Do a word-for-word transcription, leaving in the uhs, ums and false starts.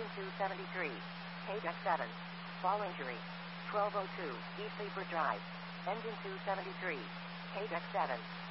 Engine two seventy-three. K deck seven. Fall injury. twelve oh two, East Sleeper Drive. Engine two seventy-three. K deck seven.